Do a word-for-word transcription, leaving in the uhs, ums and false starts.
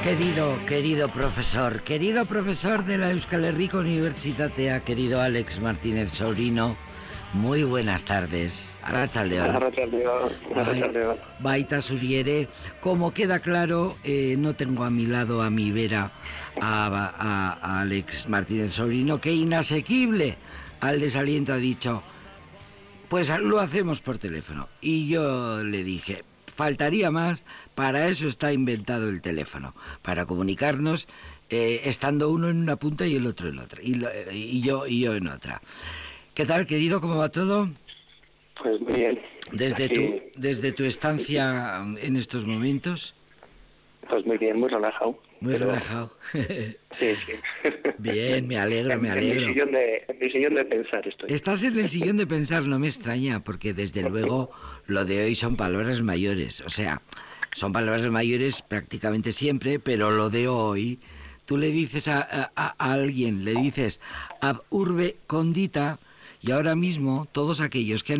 Querido, querido profesor, querido profesor de la Euskal Herriko Unibertsitatea, querido Alex Martínez Sobrino, muy buenas tardes. Arratsaldeon. Arratsaldeon. Arratsaldeon. Baita Suriere, como queda claro, eh, no tengo a mi lado, a mi vera, a, a, a Alex Martínez Sobrino, que inasequible al desaliento ha dicho, pues lo hacemos por teléfono. Y yo le dije, faltaría más, para eso está inventado el teléfono, para comunicarnos eh, estando uno en una punta y el otro en otra, y, lo, y, yo, y yo en otra. ¿Qué tal, querido? ¿Cómo va todo? Pues muy bien. Desde Aquí... tu, desde tu estancia en estos momentos. Pues muy bien, muy relajado. Muy pero... relajado. Sí, sí. Bien, me alegro, me alegro. En mi, sillón de, en mi sillón de pensar estoy. Estás en el sillón de pensar, no me extraña, porque desde luego lo de hoy son palabras mayores. O sea, son palabras mayores prácticamente siempre, pero lo de hoy, tú le dices a, a, a alguien, le dices ab urbe condita, y ahora mismo todos aquellos que han